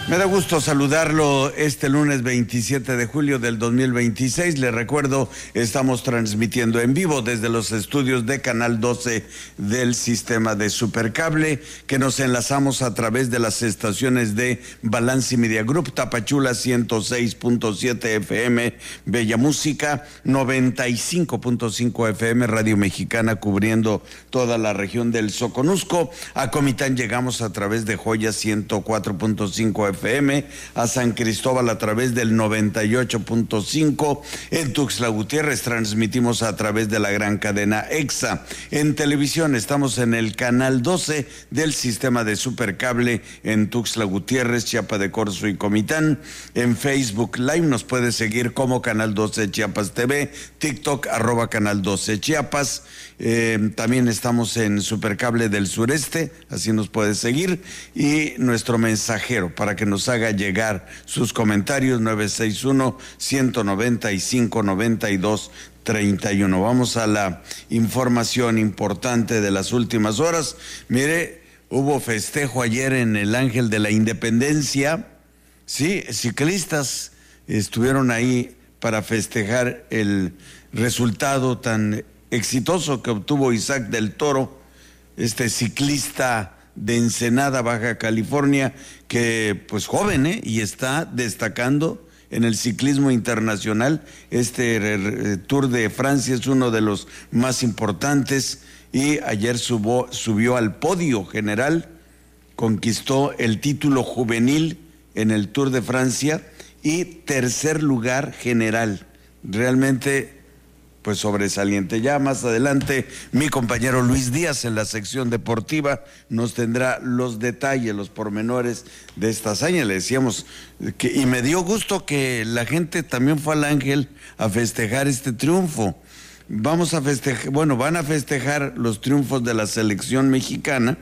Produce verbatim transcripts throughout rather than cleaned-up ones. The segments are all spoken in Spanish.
Me da gusto saludarlo este lunes veintisiete de julio del dos mil veintiséis. Le recuerdo, estamos transmitiendo en vivo desde los estudios de Canal doce del sistema de Supercable, que nos enlazamos a través de las estaciones de Balance Media Group, Tapachula ciento seis punto siete F M, Bella Música, noventa y cinco punto cinco F M, Radio Mexicana cubriendo toda la región del Soconusco. A Comitán llegamos a través de Joya ciento cuatro punto cinco F M, a San Cristóbal a través del noventa y ocho punto cinco, en Tuxtla Gutiérrez transmitimos a través de la gran cadena EXA. En televisión estamos en el canal doce del sistema de Supercable en Tuxtla Gutiérrez, Chiapa de Corzo y Comitán. En Facebook Live nos puede seguir como Canal doce Chiapas T V, TikTok arroba Canal doce Chiapas. Eh, también estamos en Supercable del Sureste, así nos puede seguir, y nuestro mensajero para que nos haga llegar sus comentarios, nueve seis uno, uno nueve cinco, nueve dos treinta y uno. Vamos a la información importante de las últimas horas. Mire, hubo festejo ayer en el Ángel de la Independencia. Sí, ciclistas estuvieron ahí para festejar el resultado tan exitoso que obtuvo Isaac del Toro, este ciclista de Ensenada, Baja California, que pues joven, ¿eh? Y está destacando en el ciclismo internacional. Este eh, Tour de Francia es uno de los más importantes y ayer subo, subió al podio general, conquistó el título juvenil en el Tour de Francia y tercer lugar general. Realmente pues sobresaliente. Ya más adelante mi compañero Luis Díaz en la sección deportiva nos tendrá los detalles, los pormenores de esta hazaña. Le decíamos que, y me dio gusto que la gente también fue al Ángel a festejar este triunfo. Vamos a festejar, bueno, van a festejar los triunfos de la selección mexicana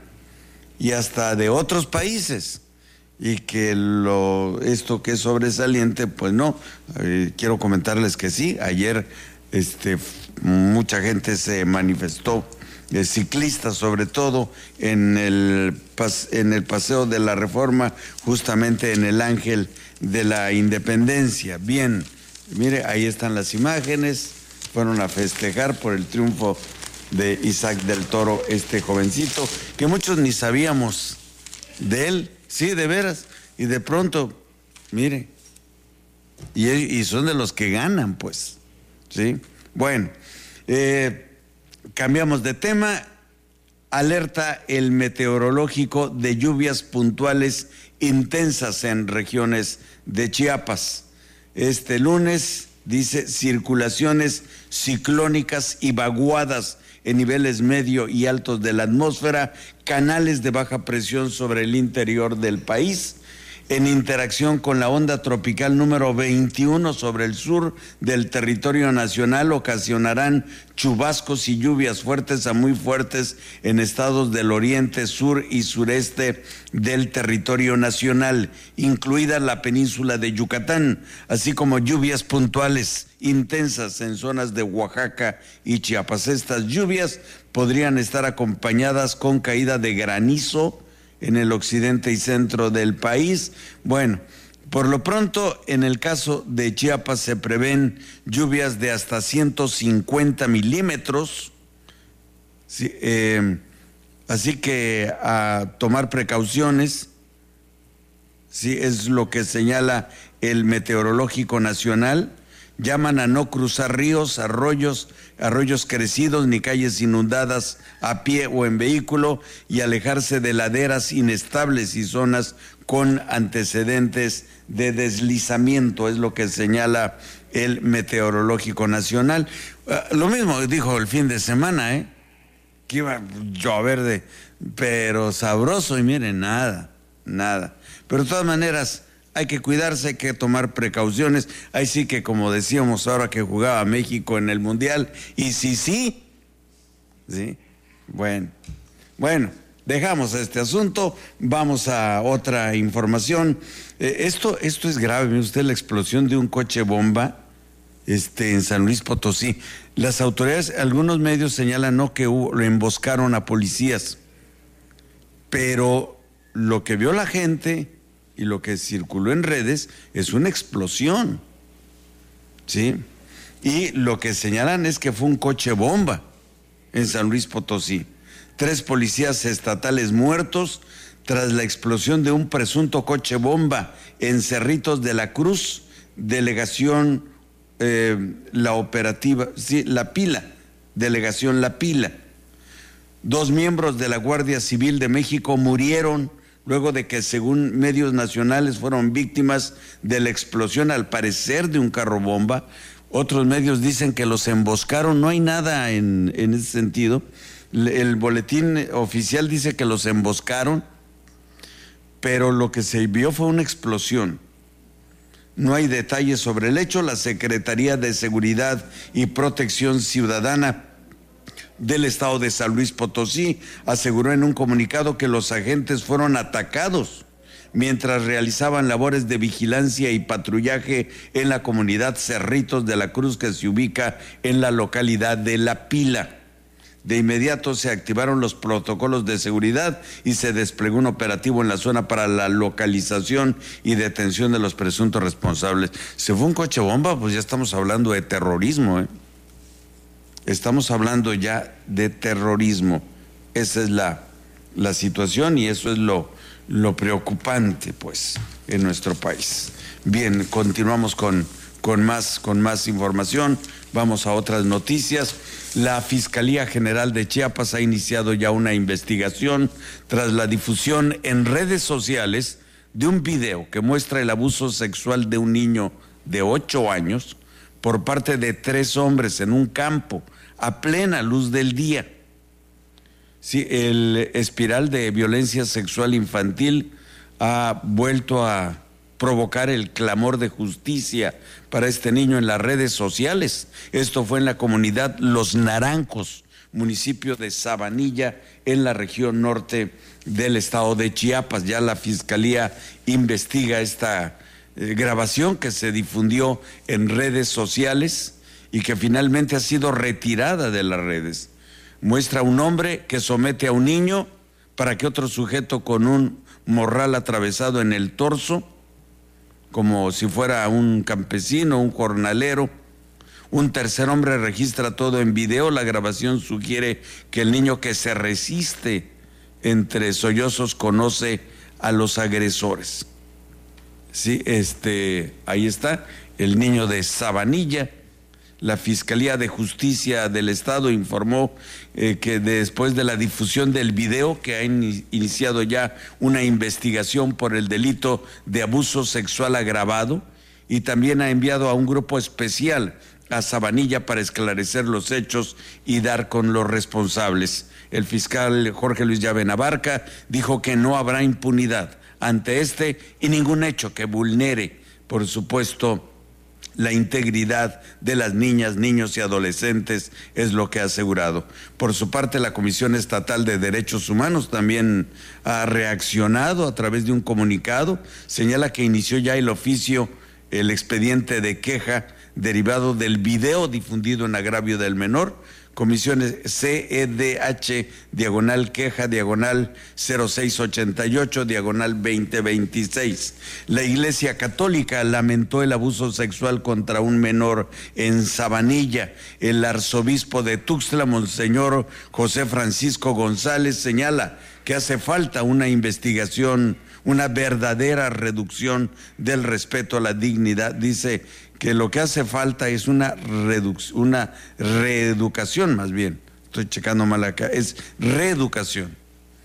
y hasta de otros países. Y que lo esto que es sobresaliente, pues no. Eh, quiero comentarles que sí, ayer Este, mucha gente se manifestó, eh, ciclistas sobre todo, en el, en el Paseo de la Reforma, justamente en el Ángel de la Independencia. Bien, mire, ahí están las imágenes, fueron a festejar por el triunfo de Isaac del Toro, este jovencito, que muchos ni sabíamos de él, sí, de veras, y de pronto, mire, y, y son de los que ganan, pues. Sí, bueno, eh, cambiamos de tema. Alerta el meteorológico de lluvias puntuales intensas en regiones de Chiapas. Este lunes dice circulaciones ciclónicas y vaguadas en niveles medio y altos de la atmósfera, canales de baja presión sobre el interior del país, en interacción con la onda tropical número veintiuno sobre el sur del territorio nacional, ocasionarán chubascos y lluvias fuertes a muy fuertes en estados del oriente, sur y sureste del territorio nacional, incluida la península de Yucatán, así como lluvias puntuales intensas en zonas de Oaxaca y Chiapas. Estas lluvias podrían estar acompañadas con caída de granizo en el occidente y centro del país. Bueno, por lo pronto, en el caso de Chiapas se prevén lluvias de hasta ciento cincuenta milímetros. Sí, eh, así que a tomar precauciones. Sí, es lo que señala el Meteorológico Nacional. Llaman a no cruzar ríos, arroyos, arroyos crecidos ni calles inundadas a pie o en vehículo y alejarse de laderas inestables y zonas con antecedentes de deslizamiento, es lo que señala el Meteorológico Nacional. Uh, lo mismo dijo el fin de semana, ¿eh? Que iba a llover de, pero sabroso, y miren, nada, nada. Pero de todas maneras, hay que cuidarse, hay que tomar precauciones. Ahí sí que, como decíamos ahora que jugaba México en el Mundial, y sí, sí, sí, bueno, bueno, dejamos este asunto, vamos a otra información. Eh, esto, esto es grave, mire usted, la explosión de un coche bomba este, en San Luis Potosí. Las autoridades, algunos medios señalan no que hubo, lo emboscaron a policías, pero lo que vio la gente y lo que circuló en redes es una explosión, ¿sí? Y lo que señalan es que fue un coche bomba en San Luis Potosí. Tres policías estatales muertos tras la explosión de un presunto coche bomba en Cerritos de la Cruz, delegación eh, La Operativa, sí, La Pila, delegación La Pila. Dos miembros de la Guardia Civil de México murieron luego de que, según medios nacionales, fueron víctimas de la explosión, al parecer, de un carro bomba. Otros medios dicen que los emboscaron. No hay nada en, en ese sentido. El boletín oficial dice que los emboscaron, pero lo que se vio fue una explosión. No hay detalles sobre el hecho. La Secretaría de Seguridad y Protección Ciudadana del estado de San Luis Potosí aseguró en un comunicado que los agentes fueron atacados mientras realizaban labores de vigilancia y patrullaje en la comunidad Cerritos de la Cruz, que se ubica en la localidad de La Pila. De inmediato se activaron los protocolos de seguridad y se desplegó un operativo en la zona para la localización y detención de los presuntos responsables. ¿Se fue un coche bomba? Pues ya estamos hablando de terrorismo, ¿eh? Estamos hablando ya de terrorismo. Esa es la, la situación y eso es lo, lo preocupante, pues, en nuestro país. Bien, continuamos con, con, más, con más información. Vamos a otras noticias. La Fiscalía General de Chiapas ha iniciado ya una investigación tras la difusión en redes sociales de un video que muestra el abuso sexual de un niño de ocho años por parte de tres hombres en un campo a plena luz del día. Sí, el espiral de violencia sexual infantil ha vuelto a provocar el clamor de justicia para este niño en las redes sociales. Esto fue en la comunidad Los Naranjos, municipio de Sabanilla, en la región norte del estado de Chiapas. Ya la Fiscalía investiga esta eh, grabación que se difundió en redes sociales y que finalmente ha sido retirada de las redes. Muestra a un hombre que somete a un niño para que otro sujeto con un morral atravesado en el torso, como si fuera un campesino, un jornalero. Un tercer hombre registra todo en video. La grabación sugiere que el niño, que se resiste entre sollozos, conoce a los agresores. Sí, este, ahí está, el niño de Sabanilla. La Fiscalía de Justicia del Estado informó eh, que después de la difusión del video, que ha in- iniciado ya una investigación por el delito de abuso sexual agravado, y también ha enviado a un grupo especial a Sabanilla para esclarecer los hechos y dar con los responsables. El fiscal Jorge Luis Llave Navarca dijo que no habrá impunidad ante este y ningún hecho que vulnere, por supuesto, la integridad de las niñas, niños y adolescentes, es lo que ha asegurado. Por su parte, la Comisión Estatal de Derechos Humanos también ha reaccionado a través de un comunicado. Señala que inició ya el oficio, el expediente de queja derivado del video difundido en agravio del menor. Comisiones C E D H, diagonal queja, diagonal cero seis ochenta y ocho, diagonal veinte veintiséis. La Iglesia Católica lamentó el abuso sexual contra un menor en Sabanilla. El arzobispo de Tuxtla, Monseñor José Francisco González, señala que hace falta una investigación, una verdadera reducción del respeto a la dignidad. Dice que lo que hace falta es una reduc- una reeducación, más bien, estoy checando mal acá, es reeducación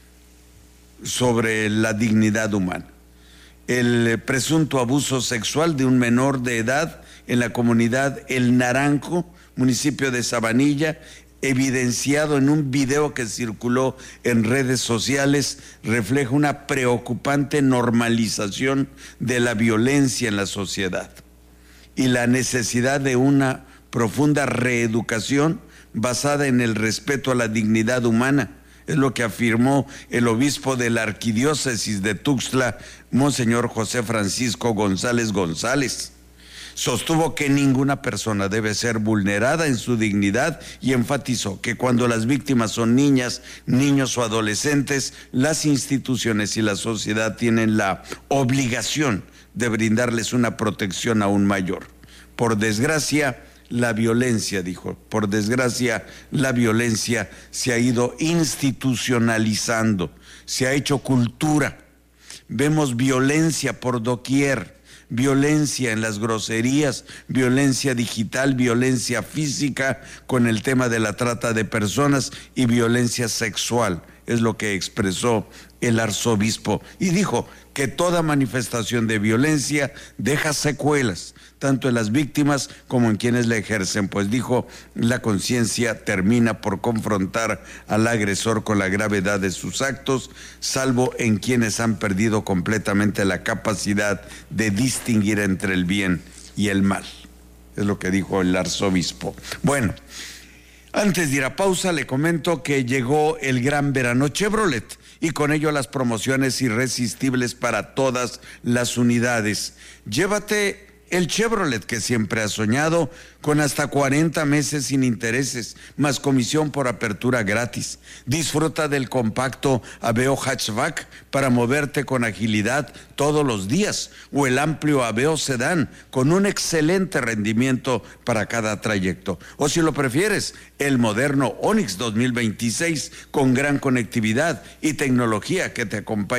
sobre la dignidad humana. El presunto abuso sexual de un menor de edad en la comunidad El Naranjo, municipio de Sabanilla, evidenciado en un video que circuló en redes sociales, refleja una preocupante normalización de la violencia en la sociedad y la necesidad de una profunda reeducación basada en el respeto a la dignidad humana. Es lo que afirmó el obispo de la arquidiócesis de Tuxtla, Monseñor José Francisco González González. Sostuvo que ninguna persona debe ser vulnerada en su dignidad y enfatizó que cuando las víctimas son niñas, niños o adolescentes, las instituciones y la sociedad tienen la obligación de brindarles una protección aún mayor. Por desgracia, la violencia, dijo, por desgracia, la violencia se ha ido institucionalizando, se ha hecho cultura. Vemos violencia por doquier. Violencia en las groserías, violencia digital, violencia física con el tema de la trata de personas y violencia sexual, es lo que expresó el arzobispo. Y dijo que toda manifestación de violencia deja secuelas, tanto en las víctimas como en quienes la ejercen, pues dijo, la conciencia termina por confrontar al agresor con la gravedad de sus actos, salvo en quienes han perdido completamente la capacidad de distinguir entre el bien y el mal. Es lo que dijo el arzobispo. Bueno, antes de ir a pausa, le comento que llegó el gran verano Chevrolet y con ello las promociones irresistibles para todas las unidades. Llévate el Chevrolet que siempre has soñado, con hasta cuarenta meses sin intereses, más comisión por apertura gratis. Disfruta del compacto Aveo Hatchback para moverte con agilidad todos los días, o el amplio Aveo Sedán con un excelente rendimiento para cada trayecto. O si lo prefieres, el moderno Onix dos mil veintiséis con gran conectividad y tecnología que te acompaña